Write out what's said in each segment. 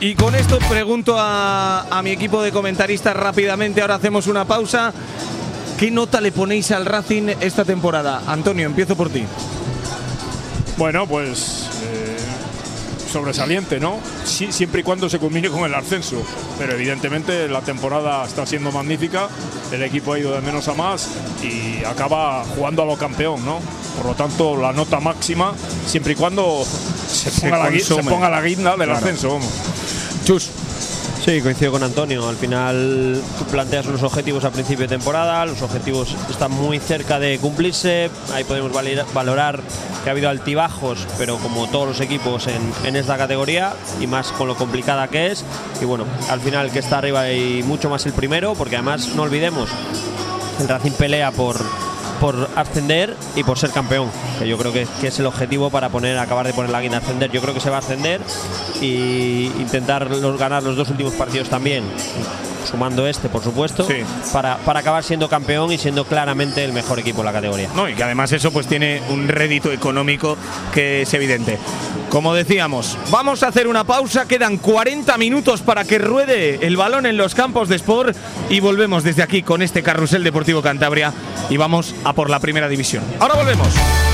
Y con esto pregunto a mi equipo de comentaristas rápidamente, ahora hacemos una pausa. ¿Qué nota le ponéis al Racing esta temporada? Antonio, empiezo por ti. Bueno, pues sobresaliente, ¿no? Sí, siempre y cuando se culmine con el ascenso. Pero evidentemente la temporada está siendo magnífica, el equipo ha ido de menos a más y acaba jugando a lo campeón, ¿no? Por lo tanto, la nota máxima, siempre y cuando se ponga la guinda del ascenso, vamos. Chus. Sí, coincido con Antonio. Al final tú planteas unos objetivos a principio de temporada, los objetivos están muy cerca de cumplirse. Ahí podemos valorar que ha habido altibajos, pero como todos los equipos en esta categoría, y más con lo complicada que es. Y bueno, al final el que está arriba y mucho más el primero, porque además no olvidemos, el Racing pelea por ascender y por ser campeón, que yo creo que es el objetivo para acabar de poner la guinda, ascender. Yo creo que se va a ascender y intentar ganar los 2 últimos partidos también, sumando por supuesto, sí, para acabar siendo campeón y siendo claramente el mejor equipo de la categoría. No, y que además eso pues tiene un rédito económico que es evidente. Como decíamos, vamos a hacer una pausa, quedan 40 minutos para que ruede el balón en los campos de Sport y volvemos desde aquí con este Carrusel Deportivo Cantabria y vamos a por la primera división. Ahora volvemos.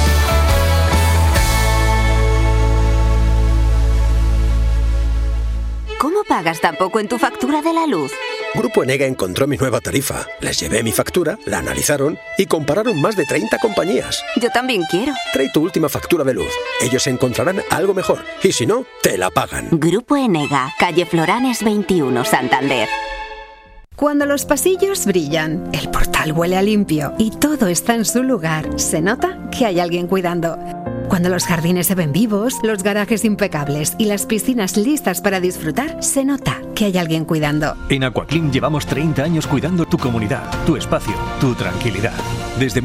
¿Cómo pagas tan poco en tu factura de la luz? Grupo Enega encontró mi nueva tarifa. Les llevé mi factura, la analizaron y compararon más de 30 compañías. Yo también quiero. Trae tu última factura de luz. Ellos encontrarán algo mejor y si no, te la pagan. Grupo Enega, calle Floranes 21, Santander. Cuando los pasillos brillan, el portal huele a limpio y todo está en su lugar, se nota que hay alguien cuidando. Cuando los jardines se ven vivos, los garajes impecables y las piscinas listas para disfrutar, se nota que hay alguien cuidando. En Aquaclim llevamos 30 años cuidando tu comunidad, tu espacio, tu tranquilidad. Desde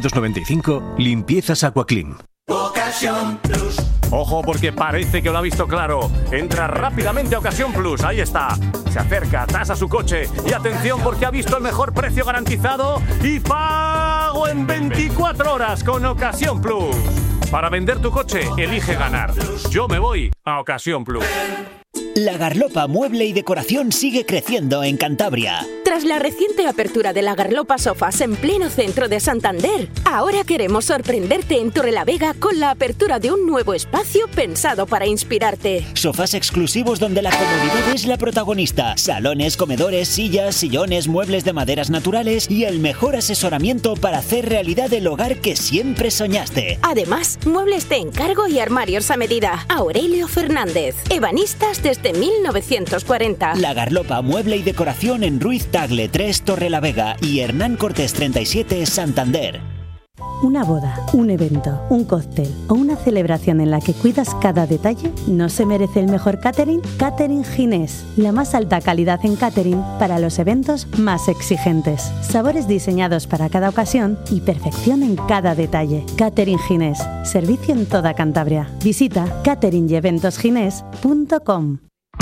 1995, limpiezas Aquaclim. Ocasión Plus. Ojo porque parece que lo ha visto claro. Entra rápidamente a Ocasión Plus, ahí está. Se acerca, tasa su coche y atención porque ha visto el mejor precio garantizado y pago en 24 horas con Ocasión Plus. Para vender tu coche, elige ganar. Yo me voy a Ocasión Plus. La Garlopa Mueble y Decoración sigue creciendo en Cantabria. Tras la reciente apertura de la Garlopa Sofás en pleno centro de Santander, ahora queremos sorprenderte en Torrelavega con la apertura de un nuevo espacio pensado para inspirarte. Sofás exclusivos donde la comodidad es la protagonista. Salones, comedores, sillas, sillones, muebles de maderas naturales y el mejor asesoramiento para hacer realidad el hogar que siempre soñaste. Además, muebles de encargo y armarios a medida. Aurelio Fernández. Ebanistas desde 1940. La Garlopa Mueble y Decoración en Ruiz Tagle 3 Torrelavega y Hernán Cortés 37 Santander. Una boda, un evento, un cóctel o una celebración en la que cuidas cada detalle, ¿no se merece el mejor catering? Catering Ginés, la más alta calidad en catering para los eventos más exigentes. Sabores diseñados para cada ocasión y perfección en cada detalle. Catering Ginés, servicio en toda Cantabria. Visita cateringyeventosginés.com.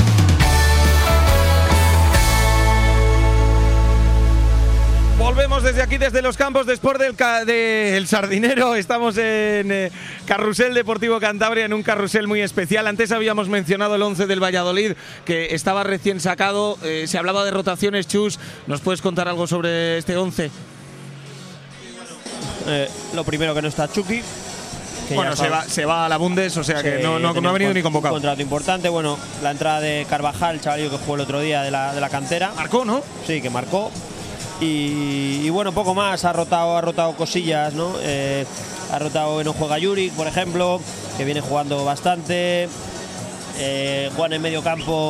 Volvemos desde aquí, desde los campos de Sport del Sardinero. Estamos en Carrusel Deportivo Cantabria, en un carrusel muy especial. Antes habíamos mencionado el 11 del Valladolid, que estaba recién sacado. Se hablaba de rotaciones, Chus. ¿Nos puedes contar algo sobre este 11? Lo primero, que no está Chucky. Bueno, se va a la Bundes, o sea que no ha venido ni convocado. Un contrato importante. Bueno, la entrada de Carvajal, chavalillo que jugó el otro día de la cantera. Marcó, ¿no? Sí, que marcó. Y bueno, poco más, ha rotado cosillas, ¿no? Ha rotado en Juega Yuric, por ejemplo, que viene jugando bastante. Juan en medio campo,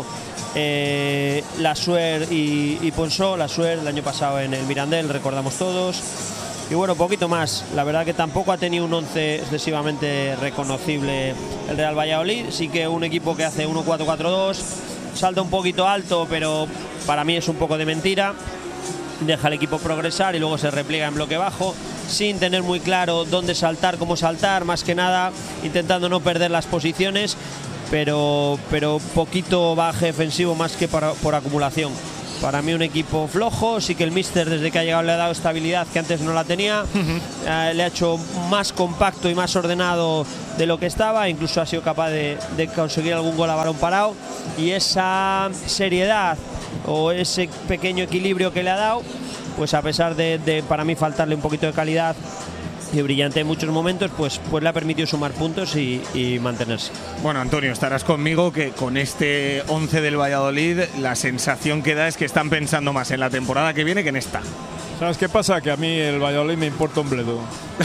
Lasuer y Ponsó. Lasuer el año pasado en el Mirandel, recordamos todos. Y bueno, poquito más. La verdad que tampoco ha tenido un 11 excesivamente reconocible el Real Valladolid. Sí que un equipo que hace 1-4-4-2, salta un poquito alto, pero para mí es un poco de mentira. Deja al equipo progresar y luego se repliega en bloque bajo, sin tener muy claro dónde saltar, cómo saltar, más que nada intentando no perder las posiciones, pero poquito baje defensivo más que por acumulación. Para mí un equipo flojo, sí que el míster desde que ha llegado le ha dado estabilidad que antes no la tenía, le ha hecho más compacto y más ordenado de lo que estaba, incluso ha sido capaz de conseguir algún gol a balón parado, y esa seriedad o ese pequeño equilibrio que le ha dado, pues a pesar de para mí faltarle un poquito de calidad y brillante en muchos momentos, pues le ha permitido sumar puntos y mantenerse. Bueno, Antonio, estarás conmigo que con este 11 del Valladolid la sensación que da es que están pensando más en la temporada que viene que en esta. ¿Sabes qué pasa? Que a mí el Valladolid me importa un bledo.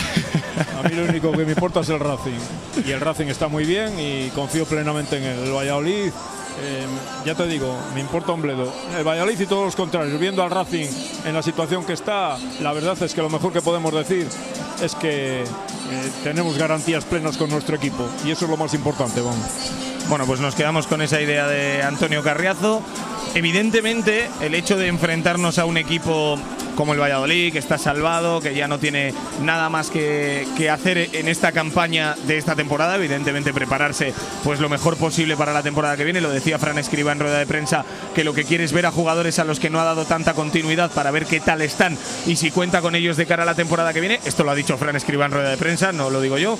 A mí lo único que me importa es el Racing. Y el Racing está muy bien y confío plenamente en él. El Valladolid, ya te digo, me importa un bledo. El Valladolid y todos los contrarios. Viendo al Racing en la situación que está, la verdad es que lo mejor que podemos decir es que tenemos garantías plenas con nuestro equipo. Y eso es lo más importante, vamos. Bueno, pues nos quedamos con esa idea de Antonio Carriazo. Evidentemente, el hecho de enfrentarnos a un equipo como el Valladolid, que está salvado, que ya no tiene nada más que hacer en esta campaña de esta temporada, evidentemente prepararse pues lo mejor posible para la temporada que viene. Lo decía Fran Escribá en rueda de prensa, que lo que quiere es ver a jugadores a los que no ha dado tanta continuidad para ver qué tal están y si cuenta con ellos de cara a la temporada que viene. Esto lo ha dicho Fran Escribá en rueda de prensa, no lo digo yo.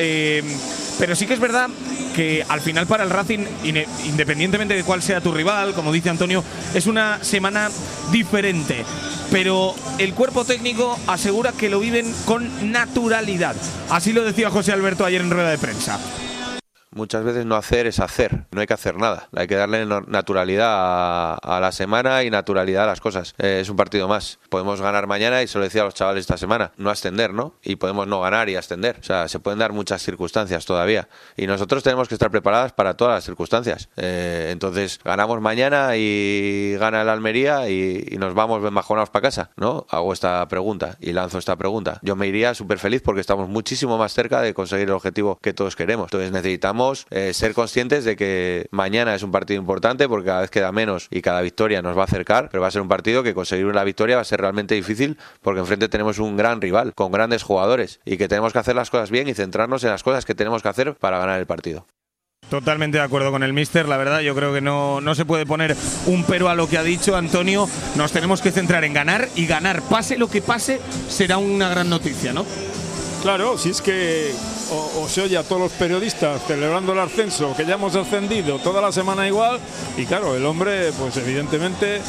Pero sí que es verdad que al final para el Racing, independientemente de cuál sea tu rival, como dice Antonio, es una semana diferente. Pero el cuerpo técnico asegura que lo viven con naturalidad. Así lo decía José Alberto ayer en rueda de prensa. Muchas veces no hacer es hacer, no hay que hacer nada. Hay que darle naturalidad a la semana y naturalidad a las cosas. Es un partido más. Podemos ganar mañana, y se lo decía a los chavales esta semana, no ascender, ¿no? Y podemos no ganar y ascender. O sea, se pueden dar muchas circunstancias todavía. Y nosotros tenemos que estar preparados para todas las circunstancias. Entonces, ganamos mañana y gana el Almería y nos vamos embajonados para casa, ¿no? Hago esta pregunta y lanzo esta pregunta. Yo me iría súper feliz porque estamos muchísimo más cerca de conseguir el objetivo que todos queremos. Entonces necesitamos ser conscientes de que mañana es un partido importante porque cada vez queda menos y cada victoria nos va a acercar, pero va a ser un partido que conseguir una victoria va a ser realmente difícil porque enfrente tenemos un gran rival con grandes jugadores y que tenemos que hacer las cosas bien y centrarnos en las cosas que tenemos que hacer para ganar el partido. Totalmente de acuerdo con el míster, la verdad yo creo que no se puede poner un pero a lo que ha dicho Antonio. Nos tenemos que centrar en ganar, y ganar, pase lo que pase, será una gran noticia, ¿no? Claro, si es que o se oye a todos los periodistas celebrando el ascenso, que ya hemos ascendido toda la semana igual, y claro, el hombre, pues evidentemente,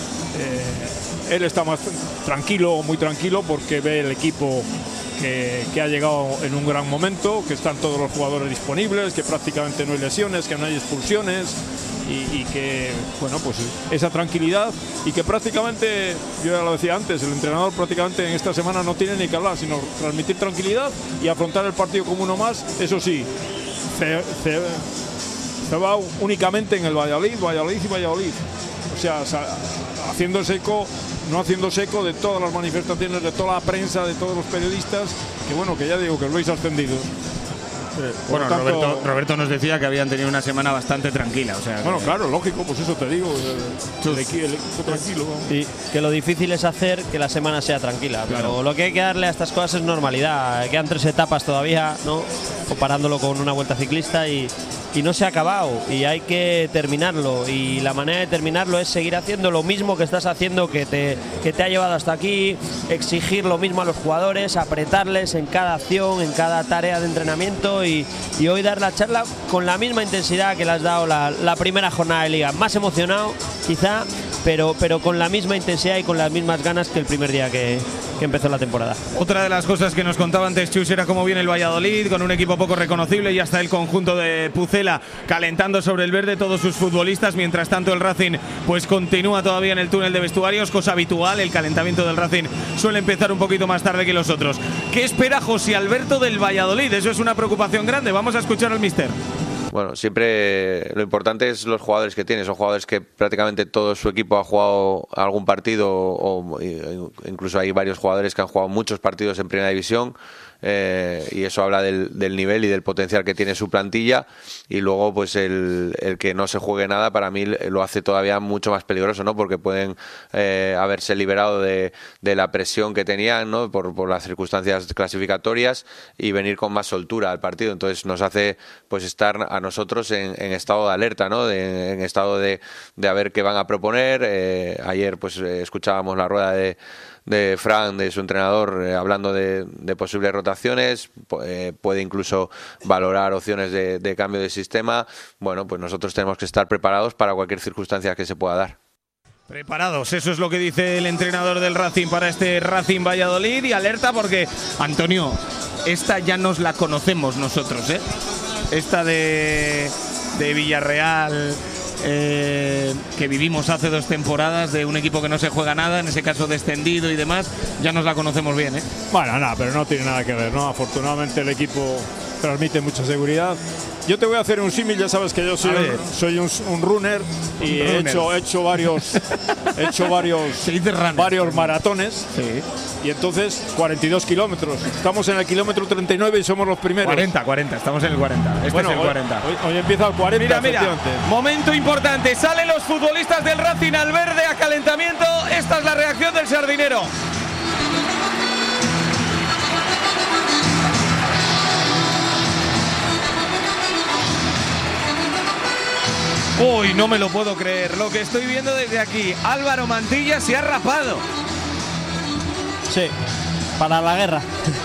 él está más tranquilo, muy tranquilo, porque ve el equipo que ha llegado en un gran momento, que están todos los jugadores disponibles, que prácticamente no hay lesiones, que no hay expulsiones, y que, bueno, pues esa tranquilidad, y que prácticamente, yo ya lo decía antes, el entrenador prácticamente en esta semana no tiene ni que hablar, sino transmitir tranquilidad y afrontar el partido como uno más. Eso sí, se va únicamente en el Valladolid y Valladolid. O sea, haciéndose eco, no haciéndose eco de todas las manifestaciones, de toda la prensa, de todos los periodistas, que bueno, que ya digo que lo habéis ascendido. Bueno, Roberto nos decía que habían tenido una semana bastante tranquila. O sea, bueno, claro, lógico, pues eso te digo. El equipo tranquilo. Y que lo difícil es hacer que la semana sea tranquila. Claro. Pero lo que hay que darle a estas cosas es normalidad. Quedan 3 etapas todavía, ¿no? Comparándolo con una vuelta ciclista, y no se ha acabado. Y hay que terminarlo. Y la manera de terminarlo es seguir haciendo lo mismo que estás haciendo, que te ha llevado hasta aquí. Exigir lo mismo a los jugadores, apretarles en cada acción, en cada tarea de entrenamiento. Y hoy dar la charla con la misma intensidad que le has dado la primera jornada de liga. Más emocionado, quizá, pero con la misma intensidad y con las mismas ganas que el primer día que empezó la temporada. Otra de las cosas que nos contaba antes Chus era cómo viene el Valladolid, con un equipo poco reconocible, y hasta el conjunto de Pucela calentando sobre el verde todos sus futbolistas. Mientras tanto el Racing pues continúa todavía en el túnel de vestuarios, cosa habitual. El calentamiento del Racing suele empezar un poquito más tarde que los otros. ¿Qué espera José Alberto del Valladolid? Eso es una preocupación grande. Vamos a escuchar al míster. Bueno, siempre lo importante es los jugadores que tiene. Son jugadores que prácticamente todo su equipo ha jugado algún partido, o incluso hay varios jugadores que han jugado muchos partidos en primera división. y eso habla del nivel y del potencial que tiene su plantilla. Y luego pues el que no se juegue nada para mí lo hace todavía mucho más peligroso, ¿no? Porque pueden haberse liberado de la presión que tenían, ¿no? por las circunstancias clasificatorias y venir con más soltura al partido. Entonces nos hace pues estar a nosotros en estado de alerta, ¿no? En estado de a ver qué van a proponer. Ayer pues escuchábamos la rueda de Fran, de su entrenador, hablando de posibles rotaciones. Puede incluso valorar opciones de cambio de sistema. Bueno, pues nosotros tenemos que estar preparados para cualquier circunstancia que se pueda dar. Preparados, eso es lo que dice el entrenador del Racing para este Racing Valladolid, y alerta porque, Antonio, esta ya nos la conocemos nosotros, ¿eh? Esta de Villarreal, que vivimos hace 2 temporadas, de un equipo que no se juega nada, en ese caso descendido y demás, ya nos la conocemos bien, ¿eh? Bueno, nada, pero no tiene nada que ver, ¿no? Afortunadamente el equipo transmite mucha seguridad. Yo te voy a hacer un símil, ya sabes que yo soy un runner y he hecho varios maratones. Sí. Y entonces 42 kilómetros. Estamos en el kilómetro 39 y somos los primeros. 40, estamos en el 40. Bueno, es el 40. Hoy empieza el 40. Mira, momento importante. Salen los futbolistas del Racing al verde a calentamiento. Esta es la reacción del Sardinero. Uy, no me lo puedo creer. Lo que estoy viendo desde aquí. Álvaro Mantilla se ha rapado. Sí, para la guerra.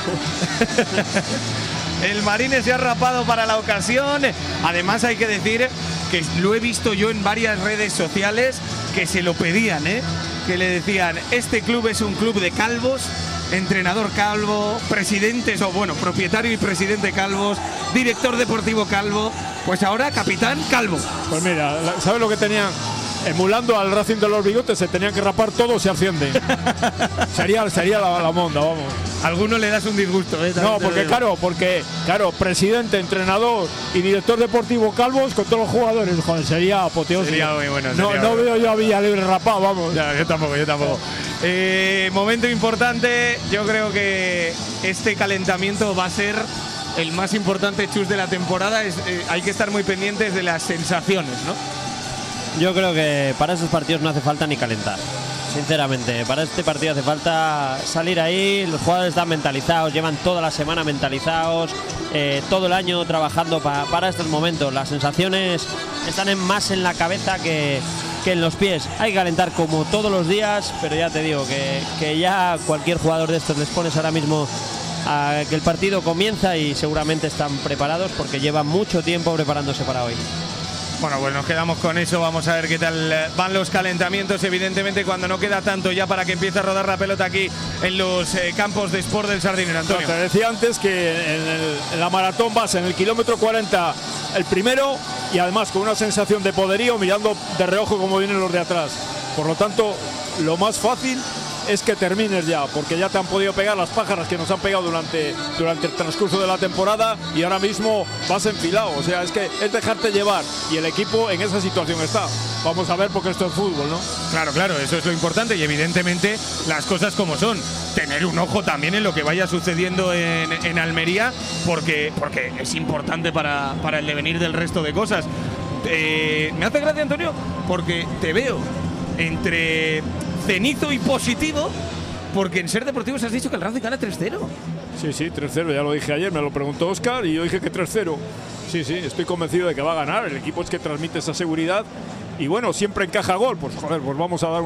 El Marines se ha rapado para la ocasión. Además hay que decir que lo he visto yo en varias redes sociales que se lo pedían, ¿eh? Que le decían, este club es un club de calvos, entrenador calvo, presidentes, o bueno, propietario y presidente calvos, director deportivo calvo, pues ahora capitán calvo. Pues mira, ¿sabes lo que tenían? Emulando al Racing de los bigotes, se tenían que rapar todos, se ascienden. sería la monda, vamos. A alguno le das un disgusto, ¿eh? No, porque claro, presidente, entrenador y director deportivo calvos con todos los jugadores, joder, sería apoteósico. Sería muy bueno. No veo yo a Villalibre rapado, vamos. Ya, yo tampoco. Momento importante, yo creo que este calentamiento va a ser el más importante, Chus, de la temporada. Hay que estar muy pendientes de las sensaciones, ¿no? Yo creo que para esos partidos no hace falta ni calentar. Sinceramente, para este partido hace falta salir ahí. Los jugadores están mentalizados, llevan toda la semana mentalizados, todo el año trabajando para estos momentos. Las sensaciones están más en la cabeza que en los pies. Hay que calentar como todos los días, pero ya te digo que ya cualquier jugador de estos les pones ahora mismo a que el partido comienza y seguramente están preparados porque llevan mucho tiempo preparándose para hoy. Bueno, pues nos quedamos con eso. Vamos a ver qué tal van los calentamientos. Evidentemente, cuando no queda tanto ya para que empiece a rodar la pelota aquí en los campos de Sport del Sardinero. Antonio. Te decía antes que en la maratón vas en el kilómetro 40 el primero y además con una sensación de poderío mirando de reojo cómo vienen los de atrás. Por lo tanto, lo más fácil es que termines ya, porque ya te han podido pegar las pájaras que nos han pegado durante el transcurso de la temporada y ahora mismo vas enfilado. O sea, es que es dejarte llevar y el equipo en esa situación está. Vamos a ver, porque esto es fútbol, ¿no? Claro, eso es lo importante y evidentemente las cosas como son. Tener un ojo también en lo que vaya sucediendo en Almería, porque es importante para el devenir del resto de cosas. Me hace gracia, Antonio, porque te veo entre cenizo y positivo, porque en Ser Deportivos has dicho que el Racing gana 3-0. Sí, 3-0, ya lo dije ayer, me lo preguntó Óscar y yo dije que 3-0. Sí, estoy convencido de que va a ganar. El equipo es que transmite esa seguridad y bueno, siempre encaja gol. Pues joder, pues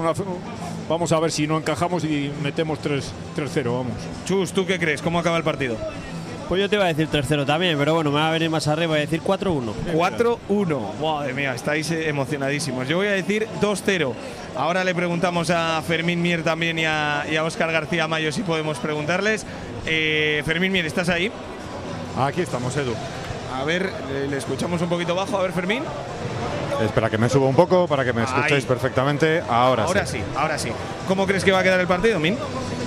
vamos a ver si no encajamos y metemos 3-0, vamos. Chus, ¿tú qué crees? ¿Cómo acaba el partido? Pues yo te iba a decir 3-0 también, pero bueno, me va a venir más arriba, voy a decir 4-1. 4-1, madre mía, estáis emocionadísimos. Yo voy a decir 2-0. Ahora le preguntamos a Fermín Mier también y a Óscar García Mayo si podemos preguntarles. Fermín Mier, ¿estás ahí? Aquí estamos, Edu. A ver, le escuchamos un poquito bajo, a ver, Fermín. Espera que me suba un poco para que me escuchéis perfectamente. Ahora sí. ¿Cómo crees que va a quedar el partido, Min?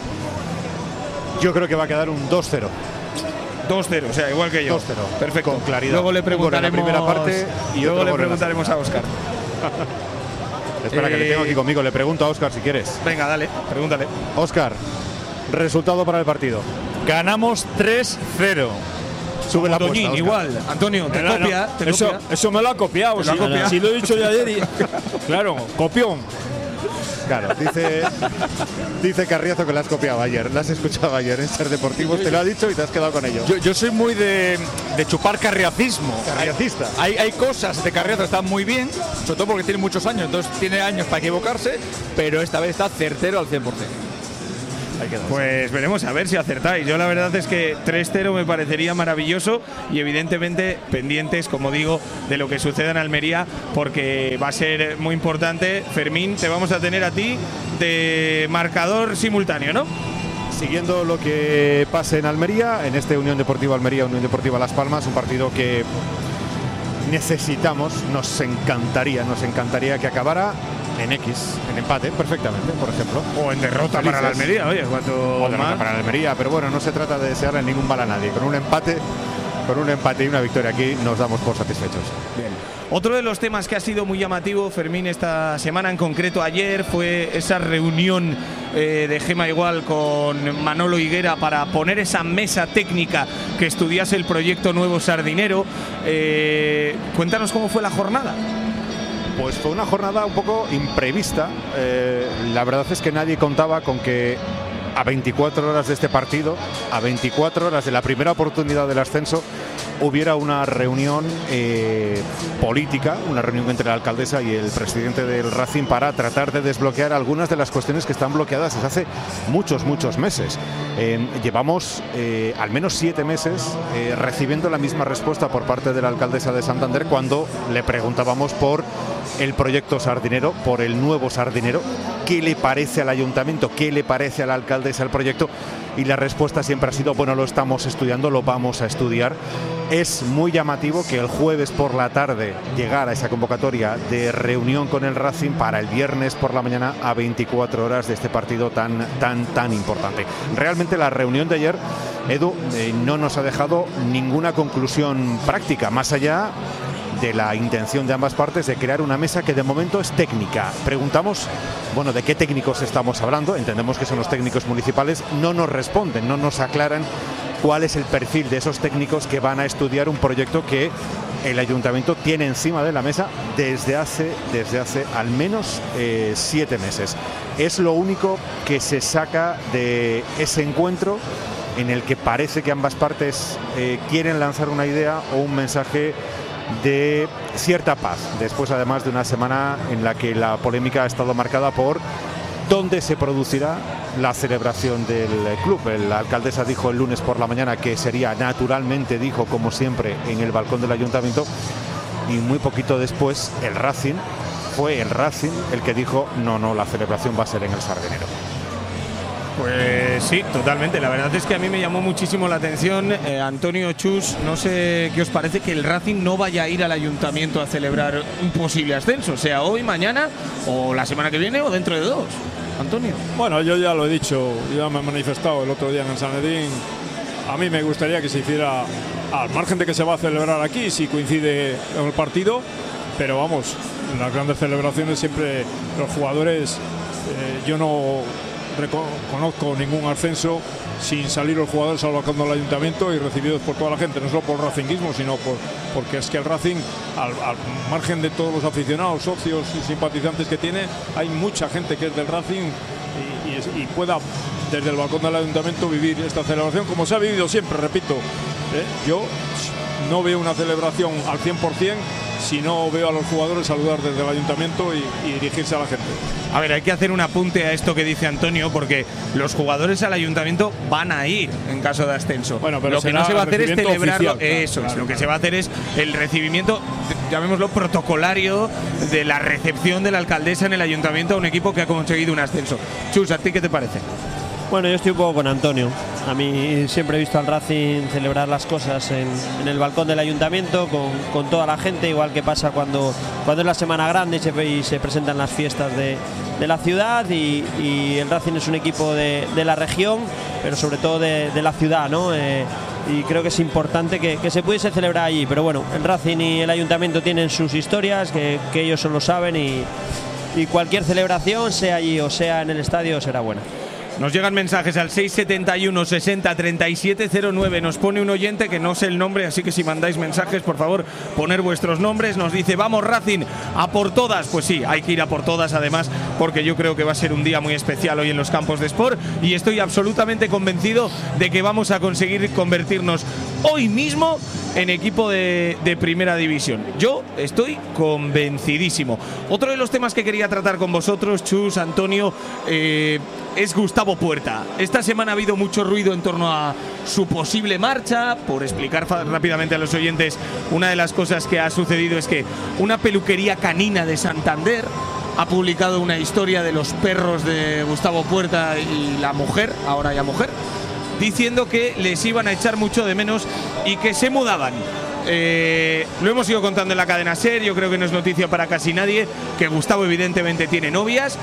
Yo creo que va a quedar un 2-0. 2-0, o sea, igual que yo. 2-0. Perfecto. Con claridad. Luego le preguntaremos, la primera parte y luego le preguntaremos a Óscar. Espera, que le tengo aquí conmigo. Le pregunto a Óscar si quieres. Venga, dale, pregúntale. Óscar, resultado para el partido. Ganamos 3-0. Sube la Toñín, apuesta, igual. Antonio, te copia. Eso me lo ha copiado. Si lo he dicho yo ayer. Claro, copión. Claro, dice Carriazo que la has copiado ayer, la has escuchado ayer en Ser Deportivos, te lo ha dicho y te has quedado con ello. Yo soy muy de chupar carriacismo. Carriacista. Hay cosas de Carriazo que están muy bien, sobre todo porque tiene muchos años, entonces tiene años para equivocarse, pero esta vez está certero al 100%. Pues veremos a ver si acertáis. Yo la verdad es que 3-0 me parecería maravilloso y evidentemente pendientes, como digo, de lo que suceda en Almería, porque va a ser muy importante. Fermín, te vamos a tener a ti de marcador simultáneo, ¿no? Siguiendo lo que pase en Almería, en este Unión Deportiva Almería, Unión Deportiva Las Palmas, un partido que necesitamos, nos encantaría que acabara en X, en empate, perfectamente, por ejemplo. O en derrota para la Almería, oye, cuanto más. Para la Almería, pero bueno, no se trata de desearle ningún mal a nadie. Con un empate y una victoria aquí nos damos por satisfechos. Bien. Otro de los temas que ha sido muy llamativo, Fermín, esta semana, en concreto ayer, fue esa reunión de Gema Igual con Manolo Higuera para poner esa mesa técnica que estudiase el proyecto Nuevo Sardinero. Cuéntanos cómo fue la jornada. Pues fue una jornada un poco imprevista. La verdad es que nadie contaba con que a 24 horas de este partido, a 24 horas de la primera oportunidad del ascenso, hubiera una reunión política, una reunión entre la alcaldesa y el presidente del Racing para tratar de desbloquear algunas de las cuestiones que están bloqueadas desde hace muchos meses. Llevamos al menos 7 meses recibiendo la misma respuesta por parte de la alcaldesa de Santander cuando le preguntábamos por el proyecto Sardinero, por el nuevo Sardinero, qué le parece al ayuntamiento, qué le parece a la alcaldesa el proyecto, y la respuesta siempre ha sido: bueno, lo estamos estudiando, lo vamos a estudiar. Es muy llamativo que el jueves por la tarde llegara esa convocatoria de reunión con el Racing para el viernes por la mañana, a 24 horas de este partido tan importante. Realmente la reunión de ayer, Edu, no nos ha dejado ninguna conclusión práctica, más allá de la intención de ambas partes de crear una mesa que de momento es técnica. Preguntamos, bueno, ¿de qué técnicos estamos hablando? Entendemos que son los técnicos municipales. No nos responden, no nos aclaran cuál es el perfil de esos técnicos que van a estudiar un proyecto que el ayuntamiento tiene encima de la mesa desde hace al menos 7 meses. Es lo único que se saca de ese encuentro, en el que parece que ambas partes quieren lanzar una idea o un mensaje de cierta paz, después además de una semana en la que la polémica ha estado marcada por dónde se producirá la celebración del club. La alcaldesa dijo el lunes por la mañana que sería, naturalmente, dijo como siempre, en el balcón del ayuntamiento, y muy poquito después fue el Racing el que dijo no, la celebración va a ser en el Sardinero. Pues sí, totalmente. La verdad es que a mí me llamó muchísimo la atención, Antonio, Chus, no sé qué os parece que el Racing no vaya a ir al ayuntamiento a celebrar un posible ascenso, sea hoy, mañana o la semana que viene o dentro de 2. Antonio. Bueno, yo ya lo he dicho, ya me he manifestado el otro día en el Sanedrín. A mí me gustaría que se hiciera, al margen de que se va a celebrar aquí, si coincide con el partido, pero vamos, en las grandes celebraciones siempre los jugadores, yo no conozco ningún ascenso sin salir los jugadores al balcón del ayuntamiento y recibidos por toda la gente, no solo por racinguismo, sino porque es que el Racing, al margen de todos los aficionados, socios y simpatizantes que tiene, hay mucha gente que es del Racing y pueda desde el balcón del ayuntamiento vivir esta celebración como se ha vivido siempre, repito. Yo no veo una celebración al 100% si no veo a los jugadores saludar desde el ayuntamiento y dirigirse a la gente. A ver, hay que hacer un apunte a esto que dice Antonio, porque los jugadores al ayuntamiento van a ir en caso de ascenso. Bueno, pero lo que no se va a hacer es celebrarlo. Oficial, eso es, lo que se va a hacer es el recibimiento, llamémoslo protocolario, de la recepción de la alcaldesa en el ayuntamiento a un equipo que ha conseguido un ascenso. Chus, ¿a ti qué te parece? Bueno, yo estoy un poco con Antonio. A mí siempre he visto al Racing celebrar las cosas en el balcón del ayuntamiento con toda la gente, igual que pasa cuando es la Semana Grande y se presentan las fiestas de la ciudad, y el Racing es un equipo de la región, pero sobre todo de la ciudad, ¿no? Y creo que es importante que se pudiese celebrar allí, pero bueno, el Racing y el ayuntamiento tienen sus historias, que ellos solo saben, y cualquier celebración, sea allí o sea en el estadio, será buena. Nos llegan mensajes al 671 60 37 09. Nos pone un oyente que no sé el nombre, así que si mandáis mensajes, por favor, poner vuestros nombres. Nos dice, vamos Racing, a por todas. Pues sí, hay que ir a por todas, además, porque yo creo que va a ser un día muy especial hoy en los campos de Sport y estoy absolutamente convencido de que vamos a conseguir convertirnos hoy mismo en equipo de primera división. Yo estoy convencidísimo. Otro de los temas que quería tratar con vosotros, Chus, Antonio, es Gustavo Puerta. Esta semana ha habido mucho ruido en torno a su posible marcha. Por explicar rápidamente a los oyentes, una de las cosas que ha sucedido es que una peluquería canina de Santander ha publicado una historia de los perros de Gustavo Puerta y la mujer, ahora ya mujer, diciendo que les iban a echar mucho de menos y que se mudaban. Lo hemos ido contando en la cadena SER, yo creo que no es noticia para casi nadie que Gustavo evidentemente tiene novias,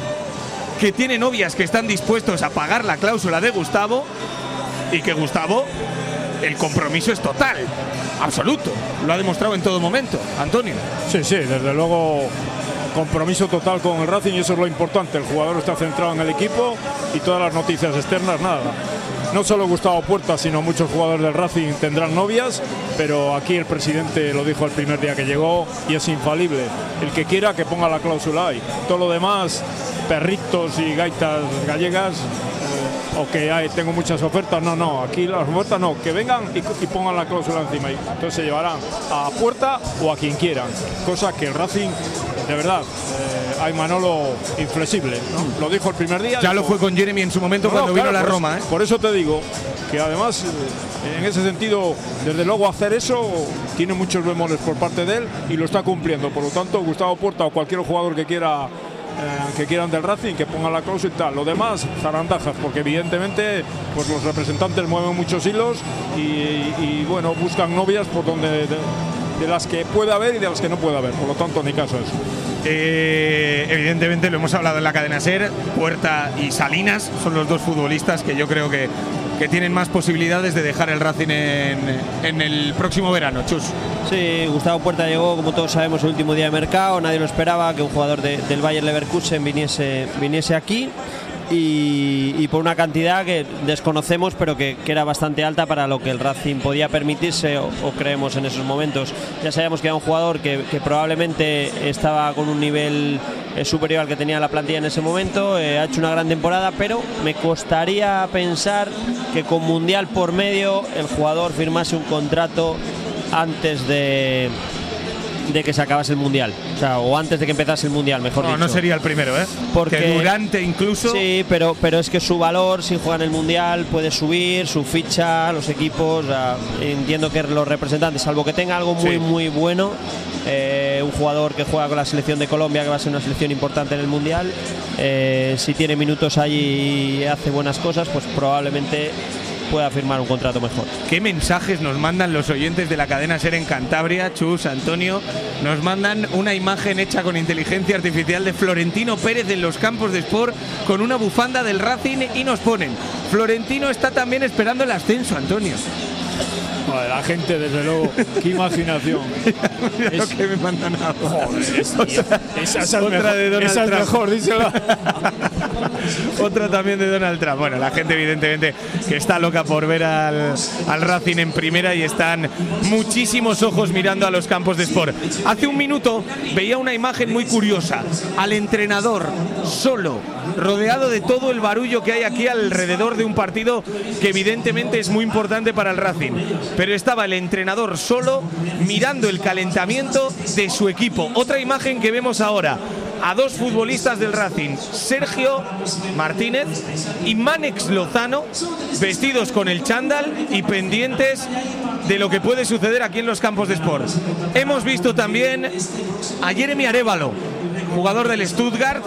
que están dispuestos a pagar la cláusula de Gustavo y que Gustavo, el compromiso es total, absoluto, lo ha demostrado en todo momento. Antonio. Sí, desde luego compromiso total con el Racing y eso es lo importante, el jugador está centrado en el equipo y todas las noticias externas nada. No solo Gustavo Puerta, sino muchos jugadores del Racing tendrán novias, pero aquí el presidente lo dijo el primer día que llegó y es infalible. El que quiera que ponga la cláusula ahí. Todo lo demás, perritos y gaitas gallegas, o que tengo muchas ofertas, no, aquí las ofertas no, que vengan y pongan la cláusula encima. Entonces se llevarán a Puerta o a quien quieran, cosa que el Racing, de verdad, hay Manolo inflexible, ¿no? Lo dijo el primer día. Ya lo fue con Jeremy en su momento cuando vino a la Roma. Por eso te digo que además, en ese sentido, desde luego hacer eso tiene muchos bemoles por parte de él y lo está cumpliendo. Por lo tanto, Gustavo Puerta o cualquier jugador que quieran del Racing, que pongan la cláusula y tal. Lo demás, zarandajas, porque evidentemente pues los representantes mueven muchos hilos y bueno, buscan novias por donde de las que puede haber y de las que no puede haber. Por lo tanto, ni caso es. Evidentemente lo hemos hablado en la cadena SER, Puerta y Salinas son los dos futbolistas que yo creo que tienen más posibilidades de dejar el Racing en el próximo verano. Chus. Sí, Gustavo Puerta llegó, como todos sabemos, el último día de mercado. Nadie lo esperaba que un jugador del Bayer Leverkusen viniese aquí. Y por una cantidad que desconocemos, pero que era bastante alta para lo que el Racing podía permitirse o creemos en esos momentos. Ya sabíamos que era un jugador que probablemente estaba con un nivel superior al que tenía la plantilla en ese momento. Ha hecho una gran temporada, pero me costaría pensar que con Mundial por medio el jugador firmase un contrato antes de que se acabase el Mundial, o antes de que empezase el Mundial, mejor dicho. No sería el primero, porque que durante incluso. Sí, pero es que su valor, si juega en el Mundial, puede subir, su ficha, los equipos, entiendo que los representantes, salvo que tenga algo muy bueno, un jugador que juega con la selección de Colombia, que va a ser una selección importante en el Mundial, si tiene minutos allí y hace buenas cosas, pues probablemente pueda firmar un contrato mejor. ¿Qué mensajes nos mandan los oyentes de la cadena SER en Cantabria? Chus, Antonio, nos mandan una imagen hecha con inteligencia artificial de Florentino Pérez en los campos de Sport con una bufanda del Racing y nos ponen: Florentino está también esperando el ascenso, Antonio. Joder, la gente, desde luego, qué imaginación. Lo que me mandan ahora. Esa es mejor, díselo. Otra también de Donald Trump. Bueno, la gente evidentemente que está loca por ver al Racing en primera y están muchísimos ojos mirando a los campos de Sport. Hace un minuto veía una imagen muy curiosa. Al entrenador solo, rodeado de todo el barullo que hay aquí alrededor de un partido que evidentemente es muy importante para el Racing. Pero estaba el entrenador solo mirando el calentamiento de su equipo. Otra imagen que vemos ahora. A dos futbolistas del Racing, Sergio Martínez y Mánex Lozano, vestidos con el chándal y pendientes de lo que puede suceder aquí en los campos de Sport. Hemos visto también a Jeremy Arévalo, jugador del Stuttgart,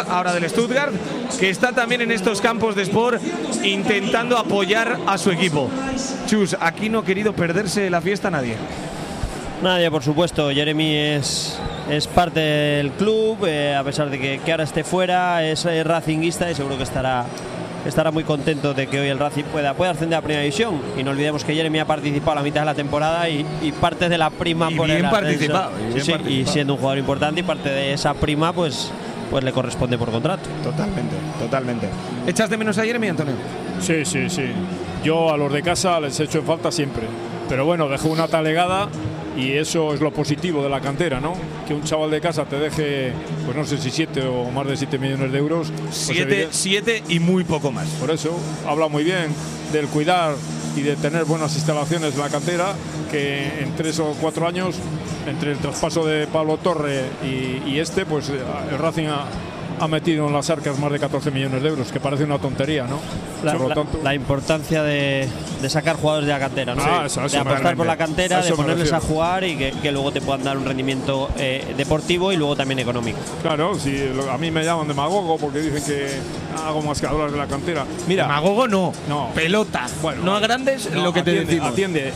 que está también en estos campos de Sport intentando apoyar a su equipo. Chus, aquí no ha querido perderse la fiesta nadie. Nadie, por supuesto. Jeremy es parte del club, a pesar de que ahora esté fuera, es racinguista y seguro que estará muy contento de que hoy el Racing pueda ascender a Primera División. Y no olvidemos que Jeremy ha participado a la mitad de la temporada y parte de la prima y por bien el participado, y siendo un jugador importante, y parte de esa prima pues pues le corresponde por contrato. Totalmente. ¿Echas de menos a Jeremy, Antonio? Sí. Yo a los de casa les echo en falta siempre. Pero bueno, dejó una talegada y eso es lo positivo de la cantera, ¿no? Que un chaval de casa te deje, pues no sé si 7 o más de 7 millones de euros. 7 y muy poco más. Por eso habla muy bien del cuidar y de tener buenas instalaciones en la cantera, que en 3 o 4 años, entre el traspaso de Pablo Torre y pues el Racing ha metido en las arcas más de 14 millones de euros, que parece una tontería, ¿no? La importancia de sacar jugadores de la cantera, ¿no? De apostar por la cantera, de ponerles a jugar y que luego te puedan dar un rendimiento deportivo y luego también económico. Claro, a mí me llaman demagogo porque dicen que hago mascadoras de la cantera. Mira, demagogo no, pelota. Bueno, no a grandes, lo que te decimos. Atiende.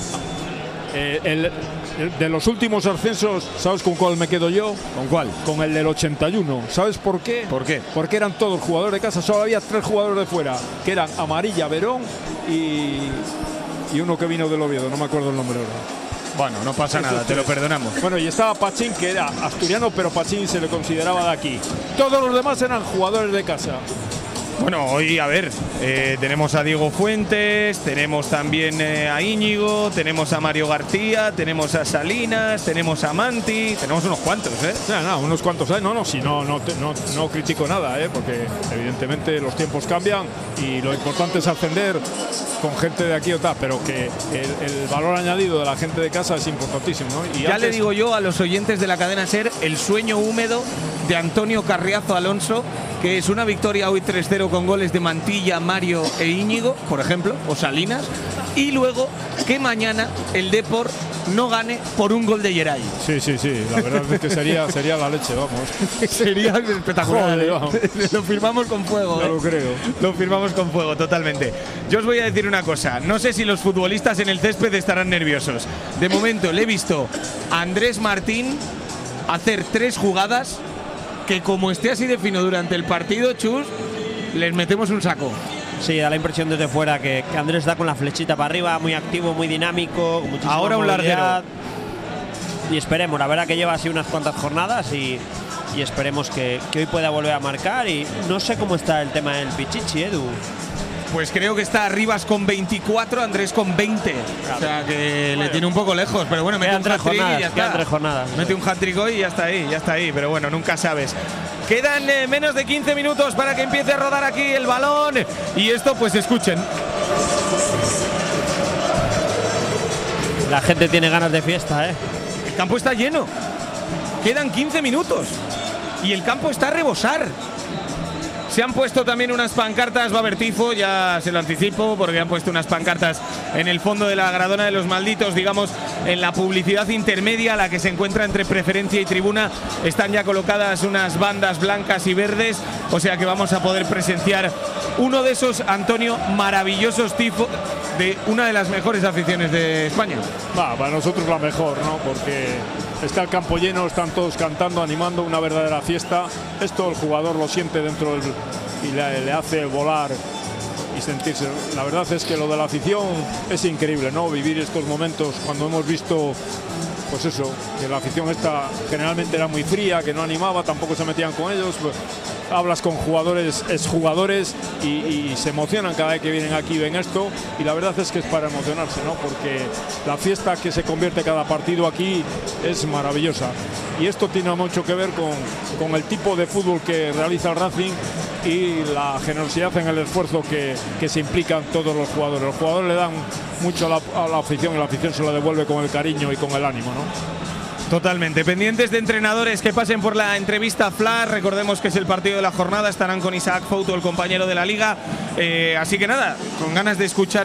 De los últimos ascensos, ¿sabes con cuál me quedo yo? ¿Con cuál? Con el del 81. ¿Sabes por qué? ¿Por qué? Porque eran todos jugadores de casa, solo había 3 jugadores de fuera, que eran Amarilla, Verón y uno que vino del Oviedo, no me acuerdo el nombre ahora. Bueno, no pasa nada, te lo perdonamos. Bueno, y estaba Pachín, que era asturiano, pero Pachín se le consideraba de aquí. Todos los demás eran jugadores de casa. Bueno, hoy, a ver, tenemos a Diego Fuentes, tenemos también a Íñigo, tenemos a Mario García, tenemos a Salinas, tenemos a Manti, tenemos unos cuantos, ¿eh? Unos cuantos, ¿eh? No critico nada, porque evidentemente los tiempos cambian y lo importante es ascender con gente de aquí o tal, pero que el valor añadido de la gente de casa es importantísimo, ¿no? Y ya le digo yo a los oyentes de la cadena SER el sueño húmedo de Antonio Carriazo Alonso, que es una victoria hoy 3-0 con goles de Mantilla, Mario e Íñigo, por ejemplo, o Salinas, y luego que mañana el Depor no gane por un gol de Geray. Sí, la verdad es que sería la leche, vamos. Sería espectacular. Joder, lo firmamos con fuego. No lo creo. Lo firmamos con fuego, totalmente. Yo os voy a decir una cosa, no sé si los futbolistas en el césped estarán nerviosos. De momento le he visto a Andrés Martín hacer 3 jugadas que, como esté así de fino durante el partido, Chus, les metemos un saco. Sí, da la impresión desde fuera que Andrés está con la flechita para arriba, muy activo, muy dinámico, con muchísima ahora un movilidad. larguero. Y esperemos, la verdad que lleva así unas cuantas jornadas y esperemos que hoy pueda volver a marcar. Y no sé cómo está el tema del Pichichi, Edu. Pues creo que está Rivas con 24, Andrés con 20. Claro. O sea que le tiene un poco lejos, pero bueno, mete un hat-trick y ya está. 3 jornadas. Mete un hat-trick hoy y ya está ahí, pero bueno, nunca sabes. Quedan menos de 15 minutos para que empiece a rodar aquí el balón y esto, pues escuchen. La gente tiene ganas de fiesta, ¿eh? El campo está lleno. Quedan 15 minutos y el campo está a rebosar. Se han puesto también unas pancartas, va a haber tifo, ya se lo anticipo, porque han puesto unas pancartas en el fondo de la Gradona de los Malditos, digamos, en la publicidad intermedia, la que se encuentra entre preferencia y tribuna. Están ya colocadas unas bandas blancas y verdes, o sea que vamos a poder presenciar uno de esos, Antonio, maravillosos tifos de una de las mejores aficiones de España. Para nosotros la mejor, ¿no? Porque está el campo lleno, están todos cantando, animando, una verdadera fiesta. Esto el jugador lo siente dentro y le hace volar y sentirse. La verdad es que lo de la afición es increíble, ¿no? Vivir estos momentos cuando hemos visto, pues eso, que la afición esta generalmente era muy fría, que no animaba, tampoco se metían con ellos. Pues, hablas con jugadores, exjugadores y se emocionan cada vez que vienen aquí y ven esto, y la verdad es que es para emocionarse, ¿no? Porque la fiesta que se convierte cada partido aquí es maravillosa, y esto tiene mucho que ver con el tipo de fútbol que realiza el Racing y la generosidad en el esfuerzo que se implican todos los jugadores. Los jugadores le dan mucho a la afición y la afición se lo devuelve con el cariño y con el ánimo, ¿no? Totalmente. Pendientes de entrenadores que pasen por la entrevista Flash. Recordemos que es el partido de la jornada. Estarán con Isaac Fouto, el compañero de la Liga. Así que nada, con ganas de escuchar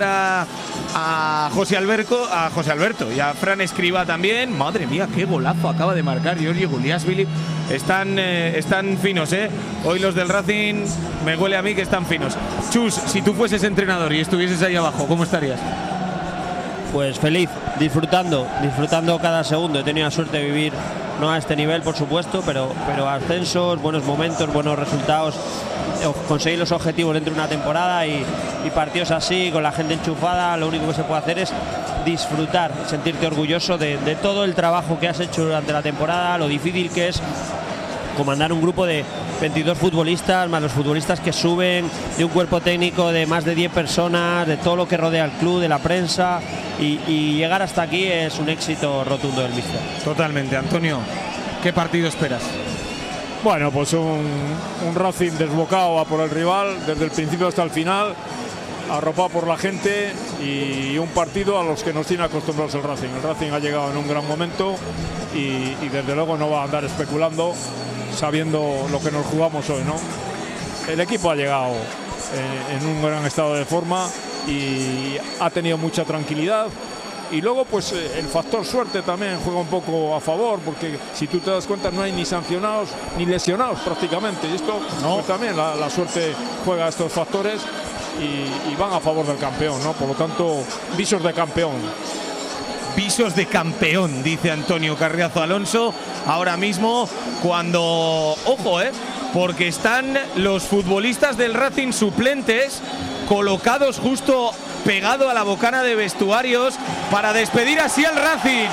a José Alberto y a Fran Escribá también. Madre mía, qué golazo acaba de marcar Giorgi Guliashvili. Están finos, ¿eh? Hoy los del Racing me huele a mí que están finos. Chus, si tú fueses entrenador y estuvieses ahí abajo, ¿cómo estarías? Pues feliz, disfrutando cada segundo. He tenido la suerte de vivir, no a este nivel por supuesto, pero ascensos, buenos momentos, buenos resultados, conseguir los objetivos dentro de una temporada y partidos así, con la gente enchufada. Lo único que se puede hacer es disfrutar, sentirte orgulloso de todo el trabajo que has hecho durante la temporada, lo difícil que es comandar un grupo de 22 futbolistas, más los futbolistas que suben, de un cuerpo técnico de más de 10 personas, de todo lo que rodea al club, de la prensa, y llegar hasta aquí es un éxito rotundo del míster. Totalmente. Antonio, ¿qué partido esperas? Bueno, pues un Racing desbocado a por el rival desde el principio hasta el final, arropado por la gente, y un partido a los que nos tiene acostumbrados el Racing. El Racing ha llegado en un gran momento y desde luego no va a andar especulando sabiendo lo que nos jugamos hoy, ¿no? El equipo ha llegado en un gran estado de forma y ha tenido mucha tranquilidad. Y luego pues el factor suerte también juega un poco a favor, porque si tú te das cuenta no hay ni sancionados ni lesionados prácticamente, y esto pues también la suerte juega estos factores y van a favor del campeón, ¿no? Por lo tanto, visos de campeón. Visos de campeón, dice Antonio Carriazo Alonso, ahora mismo cuando, ojo, porque están los futbolistas del Racing suplentes colocados justo pegado a la bocana de vestuarios para despedir así al Racing.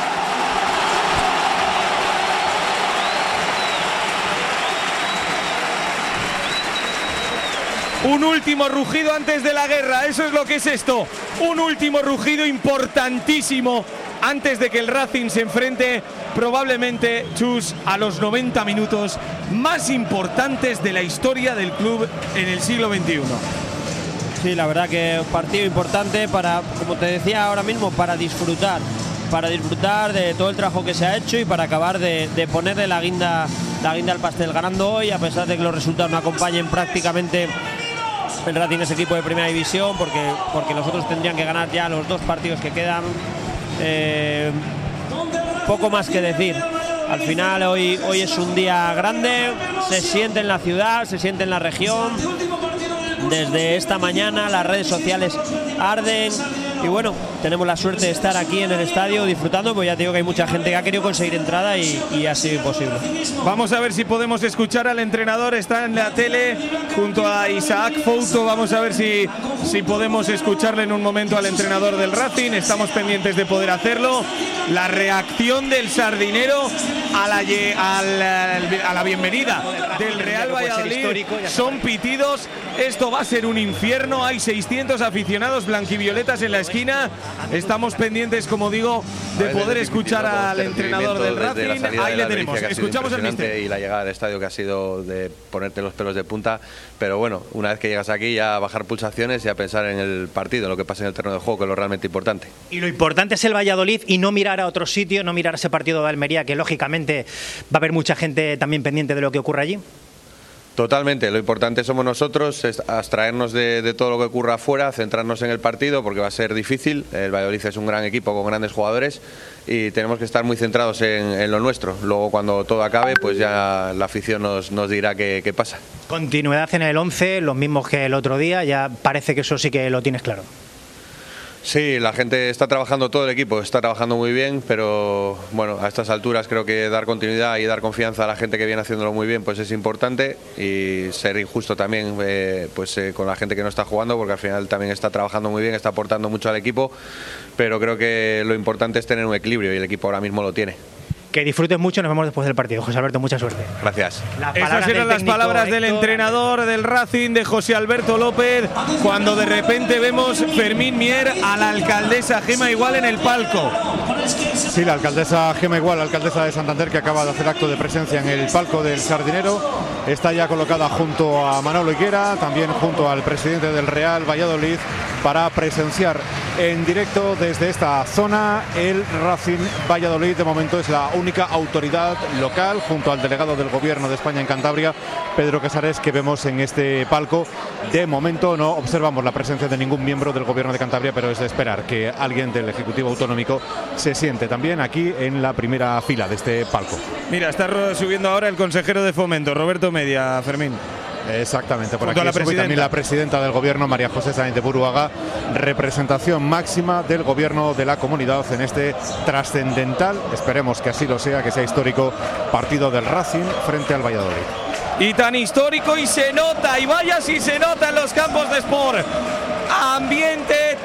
Un último rugido antes de la guerra, eso es lo que es esto. Un último rugido importantísimo antes de que el Racing se enfrente probablemente, Chus, a los 90 minutos más importantes de la historia del club en el siglo XXI. Sí, la verdad que un partido importante para, como te decía ahora mismo, para disfrutar de todo el trabajo que se ha hecho y para acabar de ponerle la guinda al pastel. Ganando hoy, a pesar de que los resultados no acompañen prácticamente el Racing, es equipo de primera división, porque los otros tendrían que ganar ya los 2 partidos que quedan. Poco más que decir. Al final hoy es un día grande, se siente en la ciudad, se siente en la región. Desde esta mañana las redes sociales arden y bueno, tenemos la suerte de estar aquí en el estadio disfrutando, pues ya te digo que hay mucha gente que ha querido conseguir entrada y ha sido imposible. Vamos a ver si podemos escuchar al entrenador, está en la tele junto a Isaac Fouto, vamos a ver si podemos escucharle en un momento al entrenador del Racing, estamos pendientes de poder hacerlo. La reacción del sardinero a la bienvenida del Real Valladolid son pitidos. Esto va a ser un infierno, hay 600 aficionados blanquivioletas en la esquina. Estamos pendientes, como digo, de poder escuchar al entrenador del Racing. Ahí le tenemos, escuchamos al míster. Y la llegada al estadio que ha sido de ponerte los pelos de punta, pero bueno, una vez que llegas aquí ya a bajar pulsaciones y a pensar en el partido, en lo que pasa en el terreno de juego, que es lo realmente importante. Y lo importante es el Valladolid y no mirar a otro sitio, no mirar ese partido de Almería, que lógicamente va a haber mucha gente también pendiente de lo que ocurre allí. Totalmente, lo importante somos nosotros, es abstraernos de todo lo que ocurra afuera, centrarnos en el partido porque va a ser difícil. El Valladolid es un gran equipo con grandes jugadores y tenemos que estar muy centrados en lo nuestro. Luego cuando todo acabe pues ya la afición nos dirá qué pasa. Continuidad en el 11, los mismos que el otro día, ya parece que eso sí que lo tienes claro. Sí, la gente está trabajando, todo el equipo está trabajando muy bien, pero bueno, a estas alturas creo que dar continuidad y dar confianza a la gente que viene haciéndolo muy bien pues es importante, y ser injusto también con la gente que no está jugando, porque al final también está trabajando muy bien, está aportando mucho al equipo, pero creo que lo importante es tener un equilibrio y el equipo ahora mismo lo tiene. Que disfrutes mucho, nos vemos después del partido. José Alberto, mucha suerte. Gracias. Esas eran las palabras del entrenador del Racing, de José Alberto López, cuando de repente vemos Fermín Mier a la alcaldesa Gema Igual en el palco. Sí, la alcaldesa Gema Igual, la alcaldesa de Santander, que acaba de hacer acto de presencia en el palco del Sardinero, está ya colocada junto a Manolo Higuera, también junto al presidente del Real Valladolid, para presenciar en directo desde esta zona el Racing Valladolid. De momento es la única autoridad local, junto al delegado del Gobierno de España en Cantabria, Pedro Casares, que vemos en este palco. De momento no observamos la presencia de ningún miembro del Gobierno de Cantabria, pero es de esperar que alguien del Ejecutivo Autonómico se siente también aquí en la primera fila de este palco. Mira, está subiendo ahora el consejero de Fomento, Roberto Media, Fermín. Exactamente, por aquí sube también la presidenta del Gobierno, María José Sáenz de Buruaga, representación máxima del Gobierno de la comunidad en este trascendental, esperemos que así lo sea, que sea histórico, partido del Racing frente al Valladolid. Y tan histórico, y se nota, y vaya si se nota en los campos de Sport. Ambiente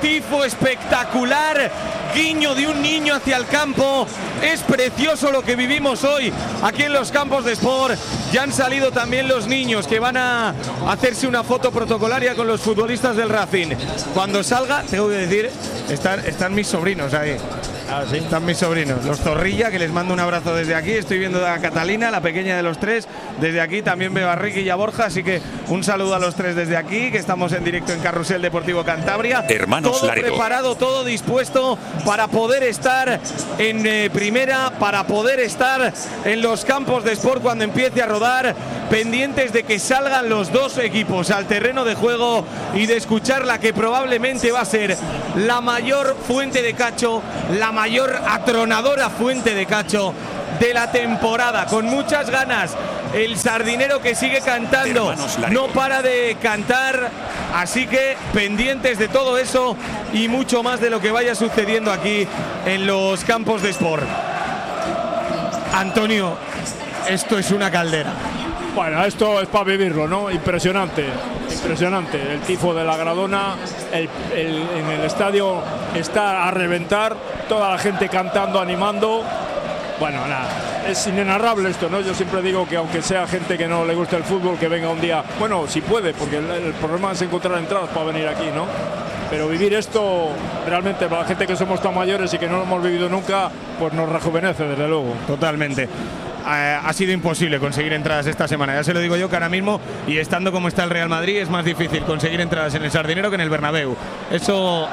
tifo espectacular, guiño de un niño hacia el campo. Es precioso lo que vivimos hoy aquí en los campos de Sport. Ya han salido también los niños que van a hacerse una foto protocolaria con los futbolistas del Racing. Cuando salga, tengo que decir, están mis sobrinos ahí. ¿Sí? Están mis sobrinos, los Zorrilla, que les mando un abrazo desde aquí. Estoy viendo a Catalina, la pequeña de los tres, desde aquí. También veo a Ricky y a Borja, así que un saludo a los tres desde aquí, que estamos en directo en Carrusel Deportivo Cantabria. Hermanos todo Laredo. Preparado, todo dispuesto para poder estar en primera, para poder estar en los campos de Sport cuando empiece a rodar, pendientes de que salgan los dos equipos al terreno de juego y de escuchar la que probablemente va a ser la mayor fuente de cacho, la mayor atronadora fuente de cacho de la temporada, con muchas ganas. El sardinero que sigue cantando, no para de cantar, así que pendientes de todo eso y mucho más de lo que vaya sucediendo aquí en los campos de Sport. Antonio, esto es una caldera. Bueno, esto es para vivirlo, ¿no? Impresionante, impresionante. El tifo de la Gradona, en el estadio está a reventar, toda la gente cantando, animando. Bueno, nada, es inenarrable esto, ¿no? Yo siempre digo que aunque sea gente que no le gusta el fútbol, que venga un día, bueno, si puede, porque el problema es encontrar entradas para venir aquí, ¿no? Pero vivir esto realmente para la gente que somos tan mayores y que no lo hemos vivido nunca, pues nos rejuvenece, desde luego. Totalmente. Ha sido imposible conseguir entradas esta semana, ya se lo digo yo, que ahora mismo, y estando como está el Real Madrid, es más difícil conseguir entradas en el Sardinero que en el Bernabéu. Eso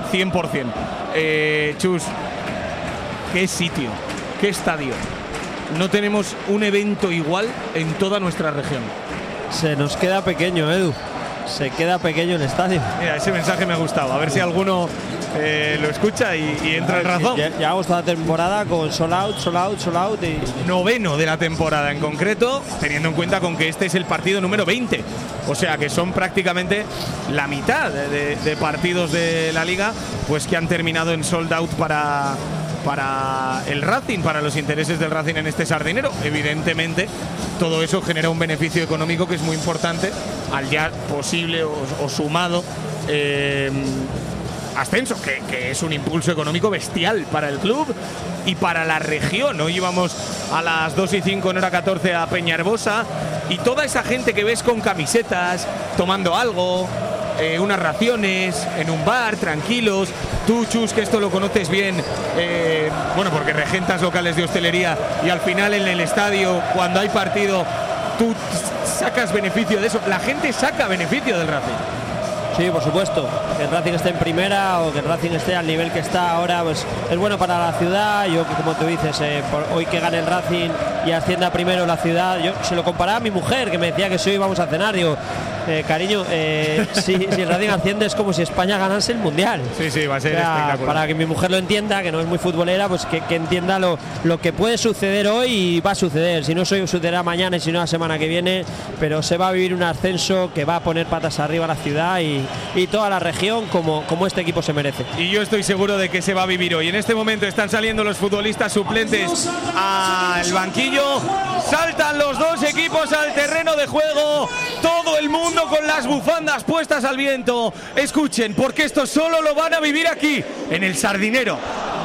100%. Chus, qué sitio, qué estadio. No tenemos un evento igual en toda nuestra región. Se nos queda pequeño, Edu. Se queda pequeño el estadio. Mira, ese mensaje me ha gustado. A ver si alguno lo escucha y entra en razón. Llevamos toda la temporada con sold out. Y... Noveno de la temporada en concreto, teniendo en cuenta con que este es el partido número 20. O sea que son prácticamente la mitad de partidos de la liga, pues que han terminado en sold out para el Racing, para los intereses del Racing en este Sardinero. Evidentemente, todo eso genera un beneficio económico que es muy importante al ya posible o sumado ascenso, que es un impulso económico bestial para el club y para la región. Hoy íbamos a las 2:05 en hora 14 a Peñarbosa y toda esa gente que ves con camisetas, tomando algo, unas raciones, en un bar, tranquilos. Tú, Chus, que esto lo conoces bien, bueno, porque regentas locales de hostelería y al final en el estadio, cuando hay partido, tú sacas beneficio de eso. La gente saca beneficio del Racing. Sí, por supuesto. Que el Racing esté en primera o que el Racing esté al nivel que está ahora, pues es bueno para la ciudad. Yo, como tú dices, hoy que gane el Racing y ascienda primero la ciudad, yo se lo comparaba a mi mujer, que me decía que si hoy vamos a cenar. Digo, cariño, si el Racing asciende es como si España ganase el Mundial. Sí, va a ser espectacular. Para que mi mujer lo entienda, que no es muy futbolera, pues que entienda lo que puede suceder hoy y va a suceder. Si no sucederá mañana y si no la semana que viene, pero se va a vivir un ascenso que va a poner patas arriba a la ciudad y toda la región como este equipo se merece. Y yo estoy seguro de que se va a vivir hoy. En este momento están saliendo los futbolistas suplentes al banquillo. Saltan los dos equipos al terreno de juego. Todo el mundo con las bufandas puestas al viento. Escuchen, porque esto solo lo van a vivir aquí, en el Sardinero.